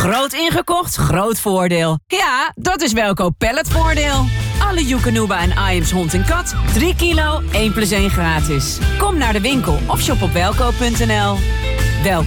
Groot ingekocht, groot voordeel. Ja, dat is Welkoop Palletvoordeel. Alle Joekanuba en Iams hond en kat. 3 kilo, 1 + 1 gratis. Kom naar de winkel of shop op welkoop.nl.